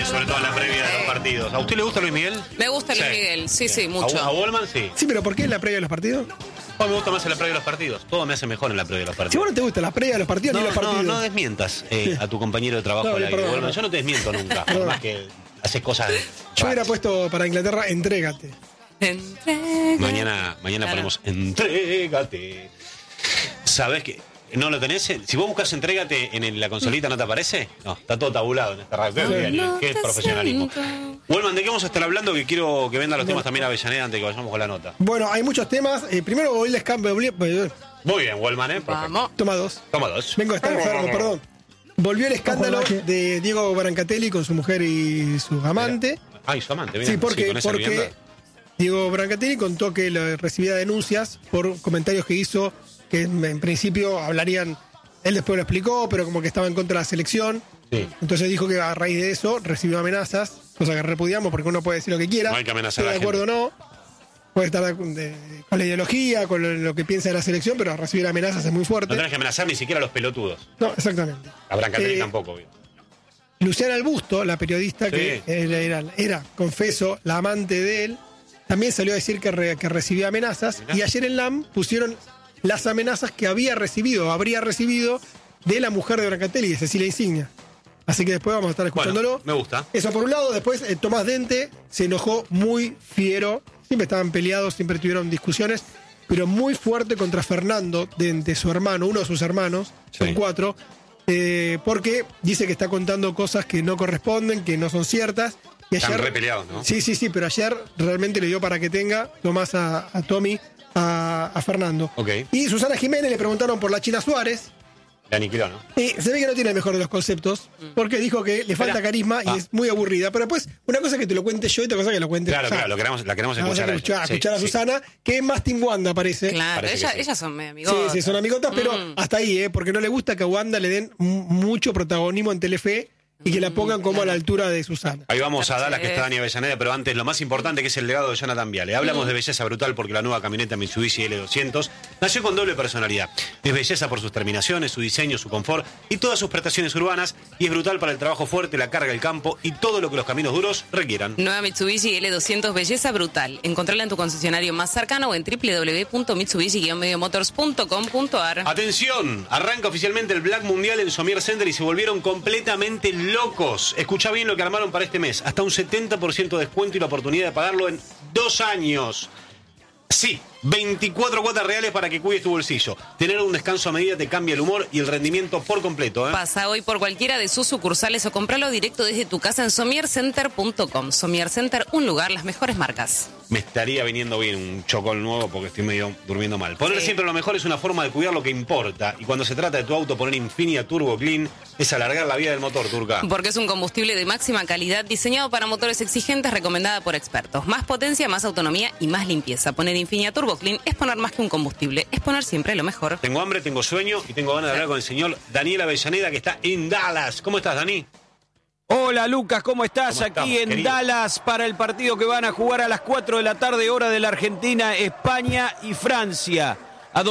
sobre todo en la previa de los partidos. ¿A usted le gusta Luis Miguel? Me gusta Luis Miguel, sí, mucho. ¿A Wallman? Sí. Sí, pero ¿por qué en la previa de los partidos? Me gusta más en la previa de los partidos. Todo me hace mejor en la previa de los partidos. Si vos no te gusta la previa de los partidos ni los partidos. No desmientas a tu compañero de trabajo. No, al aire. perdón, Wallman, no. yo no te desmiento nunca. Por más que haces cosas. Yo hubiera puesto para Inglaterra, entrégate. Mañana ponemos entrégate. ¿Sabés qué? ¿No lo tenés? Si vos buscas entrégate en la consolita, ¿no te aparece? No, está todo tabulado en esta radio. ¿Qué es profesionalismo? Wallman, ¿de qué vamos a estar hablando? Que quiero que venda los temas también a Avellaneda antes de que vayamos con la nota. Bueno, hay muchos temas. Primero hoy les cambio. Muy bien, Wallman, ¿eh? Vamos. Toma dos. Toma dos. Vengo a estar enfermo, perdón. Volvió el escándalo de Diego Brancatelli con su mujer y su amante. Ay, su amante, mira. Sí, porque con esa vivienda. Diego Brancatelli contó que recibía denuncias por comentarios que hizo que en principio hablarían, él después lo explicó, pero como que estaba en contra de la selección. Sí. Entonces dijo que a raíz de eso recibió amenazas, cosa que repudiamos porque uno puede decir lo que quiera. No hay que amenazar esté a la de acuerdo o no. Puede estar con la ideología, con lo que piensa de la selección, pero recibir amenazas es muy fuerte. No tenés que amenazar ni siquiera a los pelotudos. No, exactamente. A Brancatelli tampoco, obvio. Luciana Albusto, la periodista que era, confeso, la amante de él, también salió a decir que recibía amenazas. Mirá. Y ayer en LAM pusieron las amenazas que habría recibido de la mujer de Brancatelli, de Cecilia Insignia. Así que después vamos a estar escuchándolo. Bueno, me gusta. Eso por un lado. Después Tomás Dente se enojó muy fiero. Siempre estaban peleados, siempre tuvieron discusiones, pero muy fuerte contra Fernando Dente, su hermano, uno de sus hermanos, son Sí. 4, porque dice que está contando cosas que no corresponden, que no son ciertas. Y Están re peleados, ¿no? Sí, pero ayer realmente le dio para que tenga Tomás a Tommy, a Fernando. Ok. Y Susana Jiménez le preguntaron por la China Suárez. La aniquiló, ¿no? Y se ve que no tiene el mejor de los conceptos, porque dijo que le falta carisma y es muy aburrida. Pero después, una cosa es que te lo cuente yo y otra cosa es que lo cuente Claro, Susana. la queremos Vamos escuchar. a escuchar a Sí, Susana, que es más Team Wanda, parece. Claro, Parece que sí. ellas son medio amigotas. Sí, son amigotas, pero hasta ahí, porque no le gusta que a Wanda le den mucho protagonismo en Telefe y que la pongan como a la altura de Susana. Ahí vamos a Dallas, que está Dani Avellaneda, pero antes lo más importante que es el legado de Jonathan Viale. Hablamos de belleza brutal porque la nueva camioneta Mitsubishi L200 nació con doble personalidad. Es belleza por sus terminaciones, su diseño, su confort y todas sus prestaciones urbanas, y es brutal para el trabajo fuerte, la carga, el campo y todo lo que los caminos duros requieran. Nueva Mitsubishi L200 Belleza Brutal. Encontrala en tu concesionario más cercano o en www.mitsubishi-motors.com.ar. Atención, arranca oficialmente el Black Mundial en Somier Center y se volvieron completamente locos. Escuchá bien lo que armaron para este mes. Hasta un 70% de descuento y la oportunidad de pagarlo en 2 años. Sí, 24 cuotas reales para que cuides tu bolsillo. Tener un descanso a medida te cambia el humor y el rendimiento por completo, ¿eh? Pasa hoy por cualquiera de sus sucursales o compralo directo desde tu casa en somiercenter.com. Somier Center, un lugar, las mejores marcas. Me estaría viniendo bien un chocol nuevo porque estoy medio durmiendo mal. Poner Sí. siempre lo mejor es una forma de cuidar lo que importa. Y cuando se trata de tu auto, poner Infinia Turbo Clean es alargar la vida del motor, Turca. Porque es un combustible de máxima calidad diseñado para motores exigentes, recomendada por expertos. Más potencia, más autonomía y más limpieza. Poner Infinia Turbo Clean es poner más que un combustible, es poner siempre lo mejor. Tengo hambre, tengo sueño y tengo ganas de hablar con el señor Daniel Avellaneda, que está en Dallas. ¿Cómo estás, Dani? Hola Lucas, ¿cómo estás? ¿Cómo Aquí estamos, en querido? Dallas para el partido que van a jugar a las 4 de la tarde, hora de la Argentina, España y Francia. A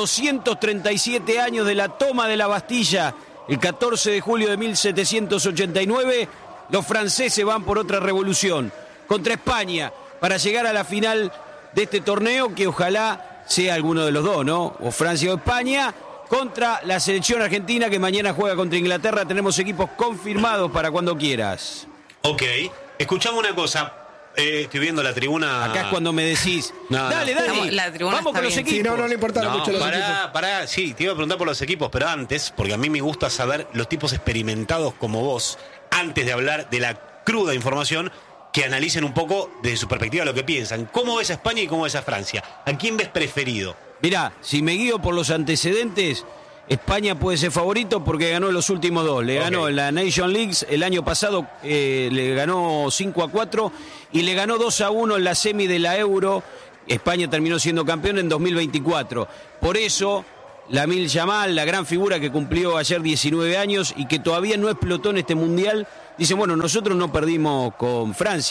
237 años de la toma de la Bastilla, el 14 de julio de 1789, los franceses van por otra revolución contra España para llegar a la final de este torneo, que ojalá sea alguno de los dos, ¿no? O Francia o España, contra la selección argentina que mañana juega contra Inglaterra. Tenemos equipos confirmados para cuando quieras. Ok. Escuchame una cosa. Estoy viendo la tribuna. Acá es cuando me decís, No, dale, no. Dani, La tribuna vamos está con los bien. equipos. Sí, no le importaron mucho los equipos. Pará, sí, te iba a preguntar por los equipos, pero antes, porque a mí me gusta saber los tipos experimentados como vos, antes de hablar de la cruda información, que analicen un poco desde su perspectiva lo que piensan. ¿Cómo ves a España y cómo ves a Francia? ¿A quién ves preferido? Mirá, si me guío por los antecedentes, España puede ser favorito porque ganó los últimos dos. Le ganó en la Nation League el año pasado, le ganó 5-4 y le ganó 2-1 en la semi de la Euro. España terminó siendo campeón en 2024. Por eso, Lamine Yamal, la gran figura que cumplió ayer 19 años y que todavía no explotó en este Mundial, dice, bueno, nosotros no perdimos con Francia.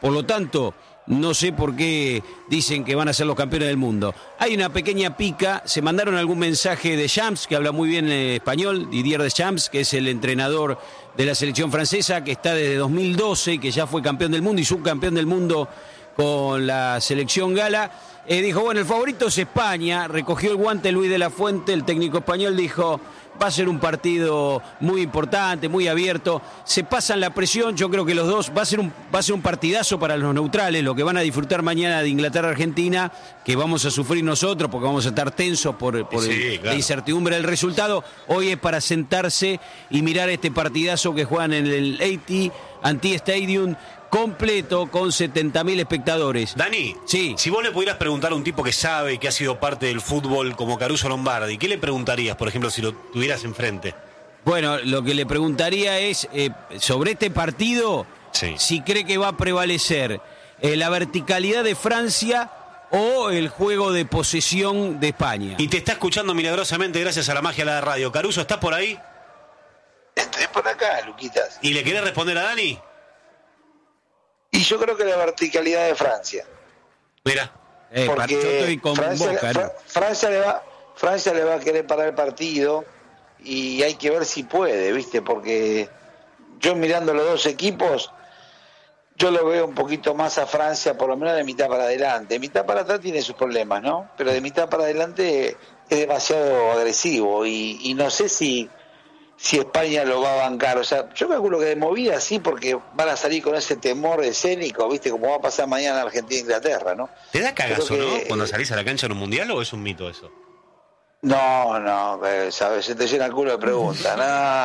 Por lo tanto, no sé por qué dicen que van a ser los campeones del mundo. Hay una pequeña pica, se mandaron algún mensaje de Champs, que habla muy bien español, Didier Deschamps, que es el entrenador de la selección francesa, que está desde 2012, que ya fue campeón del mundo y subcampeón del mundo con la selección gala. Dijo, bueno, el favorito es España, recogió el guante Luis de la Fuente, el técnico español, dijo, va a ser un partido muy importante, muy abierto, se pasan la presión, yo creo que los dos, va a ser un partidazo para los neutrales, lo que van a disfrutar mañana de Inglaterra-Argentina, que vamos a sufrir nosotros porque vamos a estar tensos por Sí, claro. la incertidumbre del resultado. Hoy es para sentarse y mirar este partidazo que juegan en el AT&T Stadium, completo con 70.000 espectadores. Dani, Sí. si vos le pudieras preguntar a un tipo que sabe y que ha sido parte del fútbol como Caruso Lombardi, ¿qué le preguntarías, por ejemplo, si lo tuvieras enfrente? Bueno, lo que le preguntaría es, sobre este partido, Sí. si cree que va a prevalecer la verticalidad de Francia o el juego de posesión de España. Y te está escuchando milagrosamente gracias a la magia de la radio. Caruso, ¿estás por ahí? Estoy por acá, Luquitas. ¿Y le querés responder a Dani? Y yo creo que la verticalidad de Francia. Mira. Yo estoy con Boca, ¿no? Francia le va a querer parar el partido y hay que ver si puede, ¿viste? Porque yo mirando los dos equipos, yo lo veo un poquito más a Francia, por lo menos de mitad para adelante. De mitad para atrás tiene sus problemas, ¿no? Pero de mitad para adelante es demasiado agresivo y no sé si España lo va a bancar. O sea, yo calculo que de movida sí, porque van a salir con ese temor escénico, ¿viste? Como va a pasar mañana Argentina-Inglaterra, ¿no? ¿Te da cagazo, Creo que, no? Cuando salís a la cancha en un mundial, ¿o es un mito eso? No, ¿sabes? Se te llena el culo de preguntas.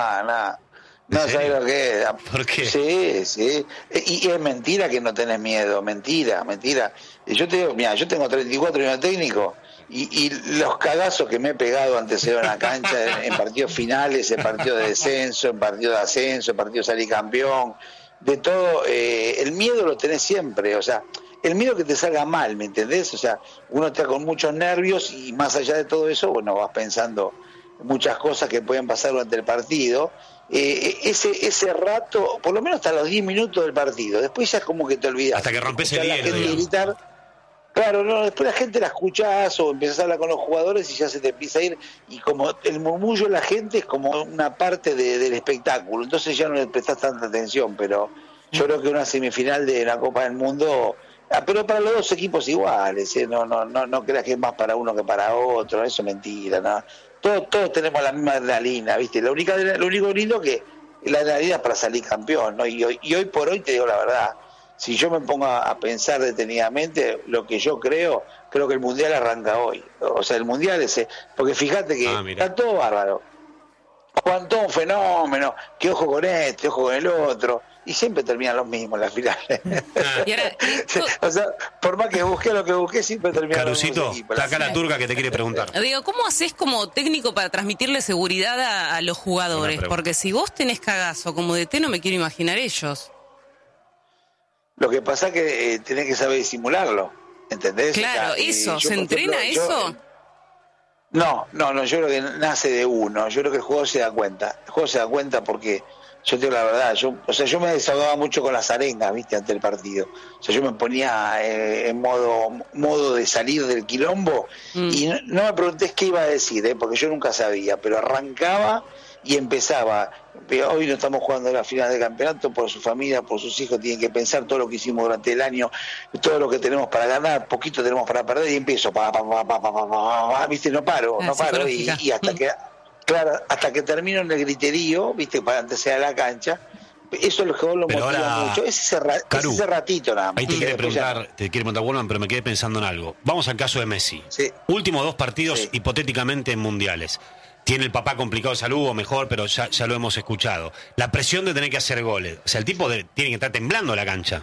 No sabes lo que es. ¿Por qué? Sí. Y es mentira que no tenés miedo, mentira. Y yo te digo, mira, yo tengo 34 años de técnico y los cagazos que me he pegado antes de ir a una cancha en partidos finales, en partidos de descenso, en partidos de ascenso, en partidos de salir campeón, de todo, el miedo lo tenés siempre, o sea, el miedo que te salga mal, ¿me entendés? O sea, uno está con muchos nervios y más allá de todo eso, bueno, vas pensando muchas cosas que pueden pasar durante el partido. Ese rato, por lo menos hasta los 10 minutos del partido, después ya es como que te olvidas. Hasta que rompes el Escuchás hielo, la gente digamos. gritar. Claro, no, después la gente la escuchás o empezás a hablar con los jugadores y ya se te empieza a ir, y como el murmullo de la gente es como una parte del espectáculo, entonces ya no le prestás tanta atención, pero yo creo que una semifinal de la Copa del Mundo, pero para los dos equipos iguales, no creas que es más para uno que para otro, eso es mentira, ¿no? Todos tenemos la misma adrenalina, ¿viste? Lo único lindo que la adrenalina es para salir campeón, ¿no? Y hoy por hoy te digo la verdad, si yo me pongo a pensar detenidamente lo que yo creo que el Mundial arranca hoy. O sea, el Mundial porque fíjate que está todo bárbaro. Juan, todo un fenómeno, que ojo con este, ojo con el otro, y siempre terminan los mismos las finales. Y ahora, o sea, por más que busque lo que busque, siempre terminan los Carucito, mismos equipos. está acá la turca que te quiere preguntar. digo, ¿cómo haces como técnico para transmitirle seguridad a los jugadores? Buena pregunta. Porque si vos tenés cagazo como DT, no me quiero imaginar ellos. Lo que pasa es que tenés que saber disimularlo, ¿entendés? Claro, O sea, eso, yo, ¿se por entrena ejemplo, eso? No, yo creo que nace de uno. Yo creo que el jugador se da cuenta. El jugador se da cuenta porque, yo te digo la verdad, yo me desahogaba mucho con las arengas, ¿viste? Ante el partido. O sea, yo me ponía en modo de salir del quilombo y no me preguntés qué iba a decir, porque yo nunca sabía, pero arrancaba y empezaba. Hoy no estamos jugando la final del campeonato, por su familia, por sus hijos, tienen que pensar todo lo que hicimos durante el año, todo lo que tenemos para ganar, poquito tenemos para perder, y empiezo, viste, no paro, y hasta que termino en el griterío, viste, para antes de la cancha. Eso es lo que vos lo Pero motiva ahora, mucho, es ese ratito nada más. Ahí te quiere Después ya preguntar Wolman, pero me quedé pensando en algo. Vamos al caso de Messi. Sí. Últimos 2 partidos Sí. hipotéticamente en mundiales. Tiene el papá complicado de salud o mejor, pero ya lo hemos escuchado. La presión de tener que hacer goles. O sea, el tipo tiene que estar temblando la cancha.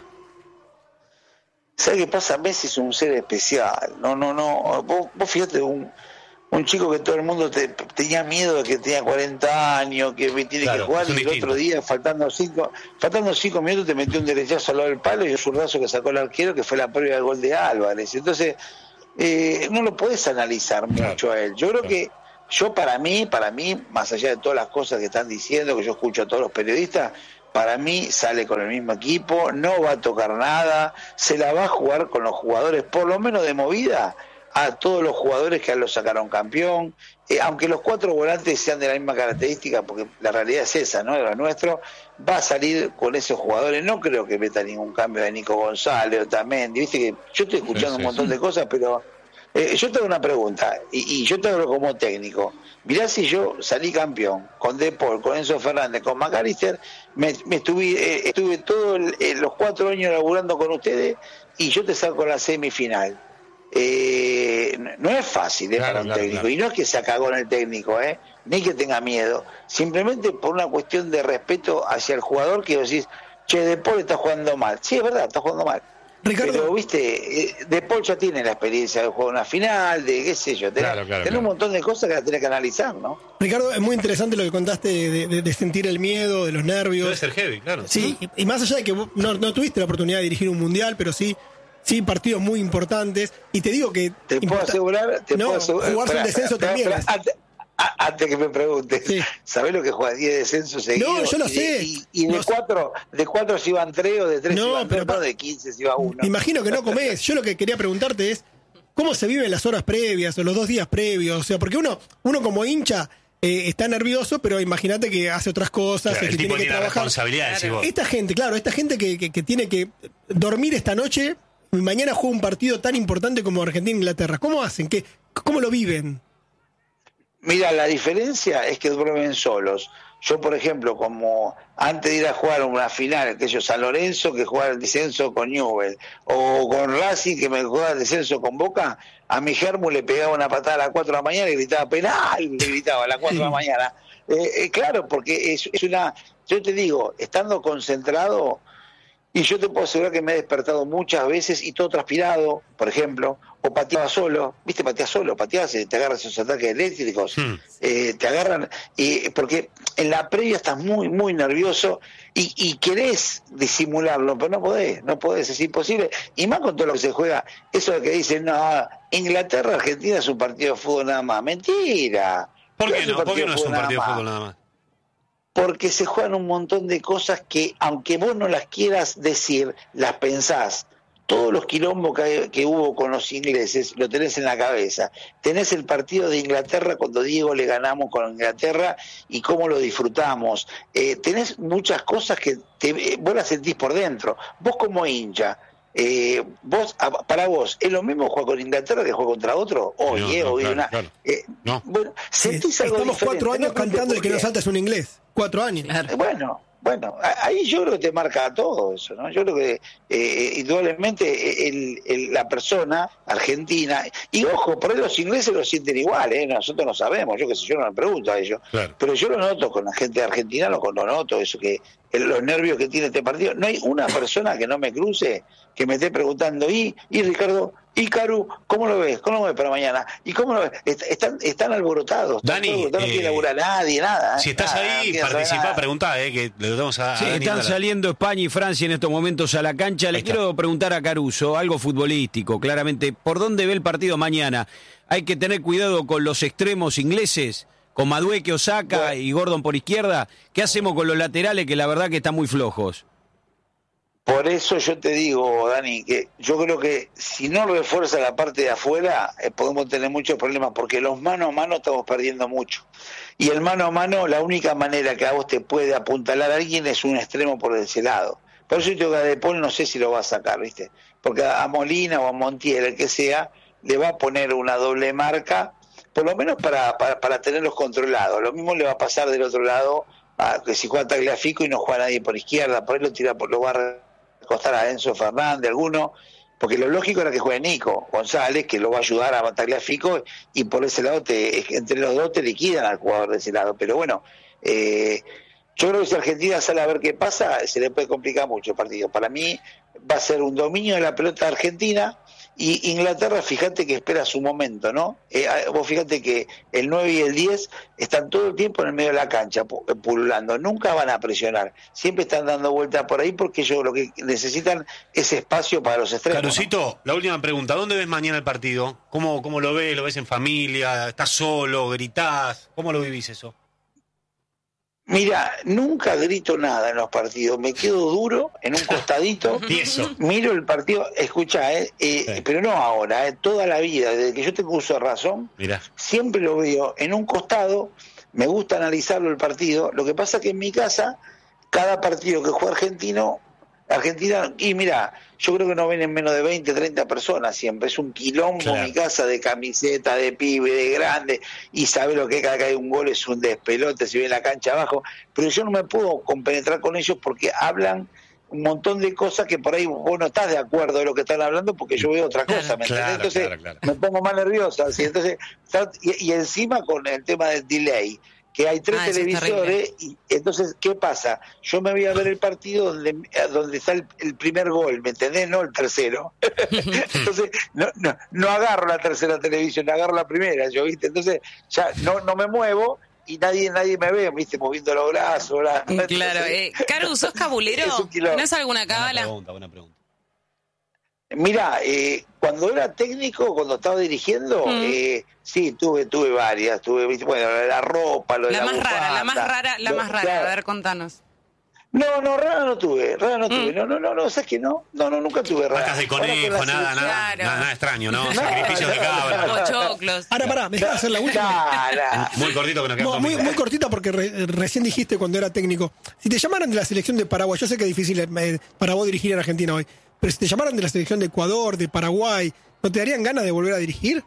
¿Sabes qué pasa? Messi es un ser especial. No. Vos fíjate, un chico que todo el mundo tenía miedo de que tenía 40 años, que tiene Claro, que jugar, son y el distintos. otro día, faltando 5 minutos, te metió un derechazo al lado del palo y un zurdazo que sacó el arquero, que fue la previa del gol de Álvarez. Entonces, no lo podés analizar mucho a él. Yo creo que para mí, más allá de todas las cosas que están diciendo, que yo escucho a todos los periodistas, para mí sale con el mismo equipo, no va a tocar nada, se la va a jugar con los jugadores, por lo menos de movida, a todos los jugadores que lo sacaron campeón, aunque los 4 volantes sean de la misma característica, porque la realidad es esa, ¿no? Lo nuestro, va a salir con esos jugadores, no creo que meta ningún cambio de Nico González o Tamendi, viste que yo estoy escuchando un montón de cosas, pero yo te hago una pregunta, y yo te hablo como técnico. Mirá, si yo salí campeón con De Paul, con Enzo Fernández, con McAllister, estuve todos los 4 años laburando con ustedes y yo te saco la semifinal. No es fácil para un técnico, y no es que se cagó en el técnico, ni que tenga miedo, simplemente por una cuestión de respeto hacia el jugador, que vos decís, che, De Paul está jugando mal. Sí, es verdad, está jugando mal. Ricardo, pero viste, De Paul ya tiene la experiencia de jugar una final, de qué sé yo, tener un montón de cosas que la tenés que analizar, ¿no? Ricardo, es muy interesante lo que contaste de sentir el miedo, de los nervios. Debe ser heavy, claro. Sí, y más allá de que vos no tuviste la oportunidad de dirigir un mundial, pero sí partidos muy importantes, y te digo que te puedo asegurar, jugarse un descenso también. Antes que me preguntes, sí. ¿sabés lo que juega 10 descensos seguidos? No, yo lo sé. Y de 4 se iban 3, o de 3 se iban 2, pero de 15 se iba 1. Me imagino que no comés. Yo lo que quería preguntarte es, ¿cómo se viven las horas previas o los 2 días previos? O sea, porque uno como hincha está nervioso, pero imagínate que hace otras cosas, claro, que tiene que trabajar. Responsabilidad, claro. Esta gente que tiene que dormir esta noche y mañana juega un partido tan importante como Argentina-Inglaterra. ¿Cómo hacen? ¿Cómo lo viven? Mira, la diferencia es que duermen solos. Yo, por ejemplo, como antes de ir a jugar una final, que yo San Lorenzo, que jugaba el descenso con Newell, o con Racing, que me jugaba el descenso con Boca, a mi Germu le pegaba una patada a las 4 de la mañana y gritaba penal, le gritaba a las 4 de la mañana. Claro, porque es una... Yo te digo, estando concentrado, y yo te puedo asegurar que me he despertado muchas veces y todo transpirado, por ejemplo, o pateaba solo, viste, pateas solo, pateas, te agarras esos ataques eléctricos, te agarran, porque en la previa estás muy, muy nervioso y querés disimularlo, pero no podés, es imposible, y más con todo lo que se juega, eso de que dicen, no, Inglaterra, Argentina es un partido de fútbol nada más, mentira. ¿Por qué no? ¿Por qué no es un partido de fútbol nada más? Porque se juegan un montón de cosas que, aunque vos no las quieras decir, las pensás. Todos los quilombos que hubo con los ingleses lo tenés en la cabeza. Tenés el partido de Inglaterra cuando Diego le ganamos con Inglaterra y cómo lo disfrutamos. Tenés muchas cosas que vos las sentís por dentro. Vos como hincha, para vos, ¿es lo mismo jugar con Inglaterra que jugar contra otro? No. Bueno, sentís algo Estamos diferente. 4 años cantando el que no salta es un inglés. 4 años. Claro. Bueno, ahí yo creo que te marca todo eso, ¿no? Yo creo que indudablemente la persona argentina, y ojo, por ahí los ingleses lo sienten igual, nosotros no sabemos, yo qué sé, yo no me pregunto a ellos, claro. Pero yo lo noto con la gente argentina, lo noto, eso que los nervios que tiene este partido, no hay una persona que no me cruce, que me esté preguntando, y Ricardo, y Caru, ¿cómo lo ves? ¿Cómo lo ves para mañana? ¿Y cómo lo ves? Están alborotados. Dani, no quiere laburar nadie, nada. Si estás ahí, participá, preguntá, que le damos a... Sí, a Dani están Dala. saliendo España y Francia en estos momentos a la cancha. Le quiero preguntar a Caruso, algo futbolístico, claramente. ¿Por dónde ve el partido mañana? ¿Hay que tener cuidado con los extremos ingleses? ¿Con Madueque, Osaka y Gordon por izquierda? ¿Qué hacemos con los laterales que la verdad que están muy flojos? Por eso yo te digo, Dani, que yo creo que si no refuerza la parte de afuera, podemos tener muchos problemas, porque los mano a mano estamos perdiendo mucho. Y el mano a mano, la única manera que a vos te puede apuntalar a alguien es un extremo por ese lado. Por eso yo digo que a De Paul no sé si lo va a sacar, ¿viste? Porque a Molina o a Montiel, el que sea, le va a poner una doble marca, por lo menos para tenerlos controlados. Lo mismo le va a pasar del otro lado, que si juega Tagliafico y no juega nadie por izquierda, por ahí lo va a costar a Enzo Fernández, alguno, porque lo lógico era que juegue Nico González, que lo va a ayudar a Tagliafico, y por ese lado entre los dos te liquidan al jugador de ese lado. Pero bueno, yo creo que si Argentina sale a ver qué pasa, se le puede complicar mucho el partido. Para mí va a ser un dominio de la pelota argentina, y Inglaterra, fíjate que espera su momento, ¿no? Vos fíjate que el 9 y el 10 están todo el tiempo en el medio de la cancha, pululando, nunca van a presionar, siempre están dando vueltas por ahí, porque ellos lo que necesitan es espacio para los extremos. Carucito, ¿no? La última pregunta, ¿dónde ves mañana el partido? ¿Cómo lo ves? ¿Lo ves en familia? ¿Estás solo? ¿Gritás? ¿Cómo lo vivís eso? Mira, nunca grito nada en los partidos, me quedo duro en un costadito, miro el partido, escuchá, pero no ahora, toda la vida, desde que yo tengo uso de razón, siempre lo veo en un costado, me gusta analizarlo el partido, lo que pasa que en mi casa, cada partido que juega Argentina, y mira, yo creo que no ven en menos de 20, 30 personas siempre, es un quilombo mi casa de camiseta, de pibe, de grande, y sabe lo que cada que hay un gol es un despelote, si ve la cancha abajo, pero yo no me puedo compenetrar con ellos porque hablan un montón de cosas que por ahí vos no estás de acuerdo de lo que están hablando porque yo veo otra cosa, ¿me entendés? Entonces me pongo más nerviosa, ¿sí? Entonces, y encima con el tema del delay, que hay 3 televisores, y entonces, ¿qué pasa? Yo me voy a ver el partido donde está el primer gol, ¿me entendés? No el tercero. Entonces, no agarro la tercera televisión, agarro la primera, yo, ¿viste? Entonces, ya no me muevo y nadie me ve, ¿viste? Moviendo los brazos. Claro. Caru, ¿sos cabulero? ¿Tenés alguna cábala? Buena pregunta. Mira, cuando era técnico, cuando estaba dirigiendo, sí, tuve varias, bueno, la ropa, lo de la bufanda, la más rara, a ver, contanos. No, rara no tuve, no, ¿sabes qué no? No, nunca tuve rara. Vacas de conejo, nada extraño, ¿no? Sacrificios de cabra. Pochoclos. Ahora, pará, me dejas hacer la última. Muy cortito que nos queda muy cortita porque recién dijiste cuando era técnico. Si te llamaran de la selección de Paraguay, yo sé que es difícil para vos dirigir en Argentina hoy, pero si te llamaran de la selección de Ecuador, de Paraguay, ¿no te darían ganas de volver a dirigir?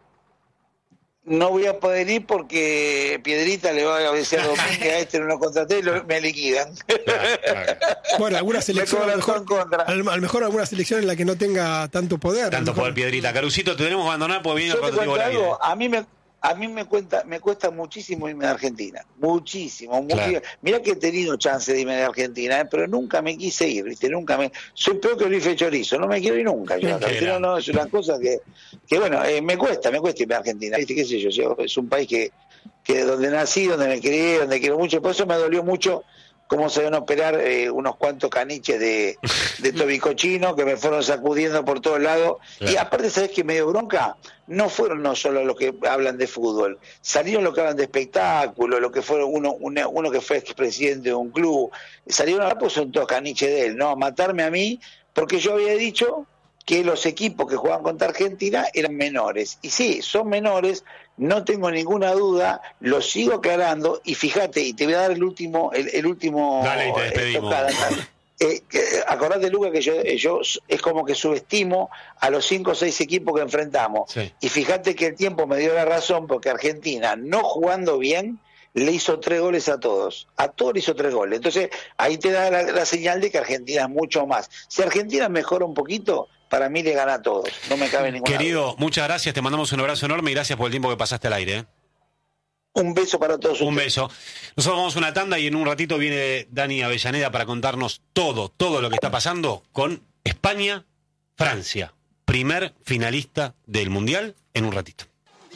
No voy a poder ir porque Piedrita le va a decir a Domínguez, no lo contraté y me liquidan. Bueno, alguna selección a lo mejor alguna selección en la que no tenga tanto poder. Tanto poder, Piedrita. Carucito, te tenemos que abandonar porque viene rotativo la vida. A mí me cuesta muchísimo irme de Argentina, muchísimo. Mirá que he tenido chance de irme de Argentina, pero nunca me quise ir, ¿viste? Soy peor que Luis Fechorizo, no me quiero ir nunca. No, es una cosa que bueno, me cuesta irme a Argentina, ¿viste? ¿Qué sé yo? Es un país que donde nací, donde me crié, donde quiero mucho, por eso me dolió mucho cómo se van a operar unos cuantos caniches de tobicochino que me fueron sacudiendo por todos lados. Y aparte, ¿sabés qué me dio bronca? No fueron no solo los que hablan de fútbol, salieron los que hablan de espectáculo, los que fueron uno que fue expresidente de un club, salieron a pues son todos caniches de él, ¿no? A matarme a mí, porque yo había dicho que los equipos que jugaban contra Argentina eran menores. Y sí, son menores, no tengo ninguna duda, lo sigo aclarando, y fíjate, y te voy a dar el último Dale, y te despedimos. Acordate, Luca, que yo es como que subestimo a los 5 o 6 equipos que enfrentamos. Sí. Y fíjate que el tiempo me dio la razón, porque Argentina, no jugando bien, le hizo 3 goles a todos le hizo 3 goles. Entonces, ahí te da la señal de que Argentina es mucho más. Si Argentina mejora un poquito, para mí le gana a todos, no me cabe ninguna Querido, duda. Muchas gracias, te mandamos un abrazo enorme y gracias por el tiempo que pasaste al aire. Un beso para todos ustedes. Un beso. Nosotros vamos a una tanda y en un ratito viene Dani Avellaneda para contarnos todo lo que está pasando con España-Francia, primer finalista del Mundial, en un ratito.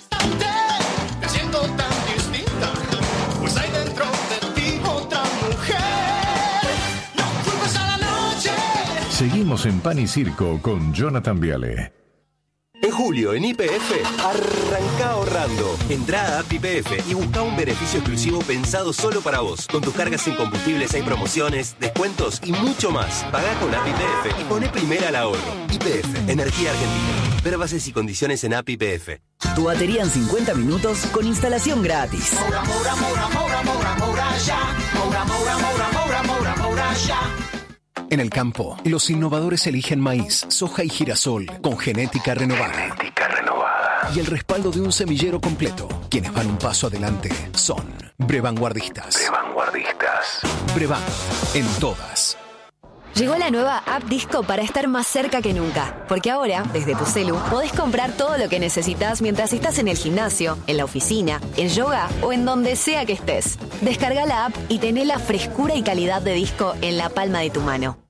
Te siento tan distinta, pues hay dentro de ti otra mujer. No culpes a la noche. Seguimos en Pan y Circo con Jonathan Viale. En julio, en YPF, arranca ahorrando. Entrá a App YPF y busca un beneficio exclusivo pensado solo para vos. Con tus cargas en combustibles hay promociones, descuentos y mucho más. Pagá con App YPF y poné primera al ahorro. YPF, Energía Argentina. Ver bases y condiciones en App YPF. Tu batería en 50 minutos con instalación gratis. Moura, moura, moura, moura, moura, moura, ya. Moura, moura, moura, moura, moura, moura, ya. En el campo, los innovadores eligen maíz, soja y girasol con genética renovada. Y el respaldo de un semillero completo. Quienes van un paso adelante son Brevanguardistas. Brevan, en todas. Llegó la nueva App Disco para estar más cerca que nunca. Porque ahora, desde tu celu, podés comprar todo lo que necesitas mientras estás en el gimnasio, en la oficina, en yoga o en donde sea que estés. Descarga la app y tené la frescura y calidad de disco en la palma de tu mano.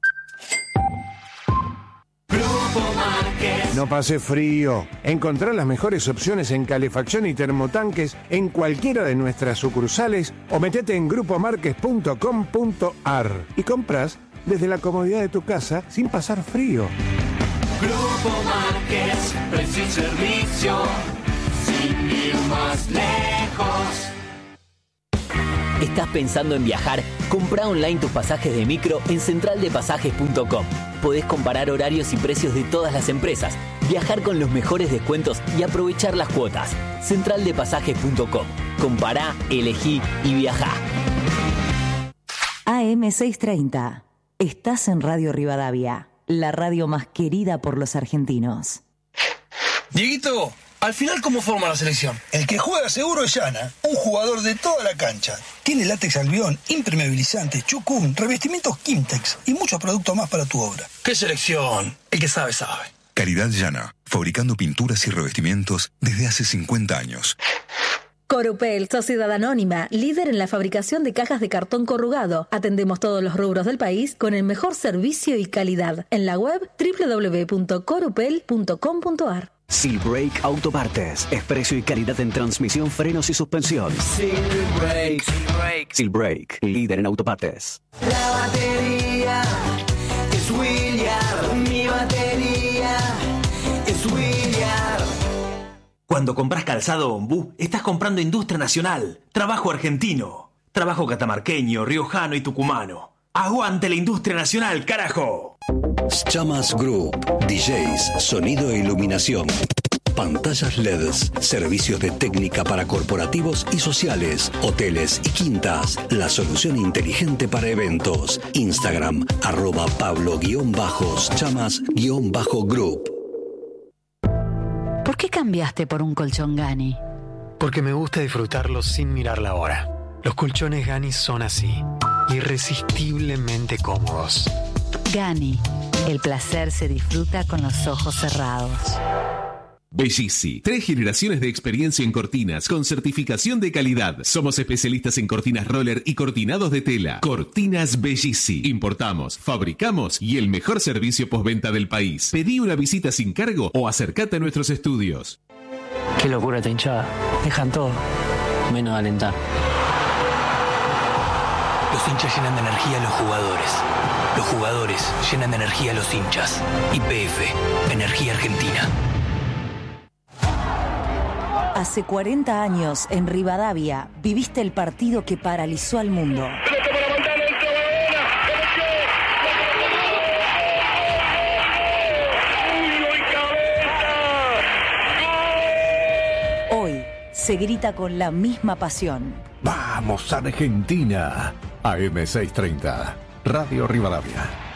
No pase frío. Encontrá las mejores opciones en calefacción y termotanques en cualquiera de nuestras sucursales o metete en grupomarques.com.ar y compras desde la comodidad de tu casa sin pasar frío. Grupo Márquez, precio y servicio, sin ir más lejos. ¿Estás pensando en viajar? Comprá online tus pasajes de micro en centraldepasajes.com. Podés comparar horarios y precios de todas las empresas, viajar con los mejores descuentos y aprovechar las cuotas. Centraldepasajes.com. Compará, elegí y viajá. AM630. Estás en Radio Rivadavia, la radio más querida por los argentinos. Dieguito, al final, ¿cómo forma la selección? El que juega seguro es Llana, un jugador de toda la cancha. Tiene látex albión, impermeabilizante, chucún, revestimientos Kimtex y muchos productos más para tu obra. ¿Qué selección? El que sabe, sabe. Calidad Llana, fabricando pinturas y revestimientos desde hace 50 años. Corupel, sociedad anónima, líder en la fabricación de cajas de cartón corrugado. Atendemos todos los rubros del país con el mejor servicio y calidad. En la web www.corupel.com.ar. Silbrake Autopartes. Es precio y calidad en transmisión, frenos y suspensión. Silbrake. Silbrake, líder en autopartes. La batería es William. Mi batería es William. Cuando compras calzado Ombú, estás comprando industria nacional, trabajo argentino, trabajo catamarqueño, riojano y tucumano. ¡Aguante la industria nacional, carajo! Chamas Group, DJs, sonido e iluminación, pantallas LEDs, servicios de técnica para corporativos y sociales, hoteles y quintas, la solución inteligente para eventos. Instagram, @Pablo_Chamas_Group. ¿Por qué cambiaste por un colchón Gani? Porque me gusta disfrutarlo sin mirar la hora. Los colchones Gani son así, irresistiblemente cómodos. Gani, el placer se disfruta con los ojos cerrados. Bellisi, 3 generaciones de experiencia en cortinas con certificación de calidad. Somos especialistas en cortinas roller y cortinados de tela. Cortinas Bellisi. Importamos, fabricamos y el mejor servicio postventa del país. Pedí una visita sin cargo o acércate a nuestros estudios. Qué locura esta hinchada. Dejan todo, menos alentar. Los hinchas llenan de energía a los jugadores. Los jugadores llenan de energía a los hinchas. YPF, Energía Argentina. Hace 40 años, en Rivadavia, viviste el partido que paralizó al mundo. Hoy se grita con la misma pasión. ¡Vamos, Argentina! AM630, Radio Rivadavia.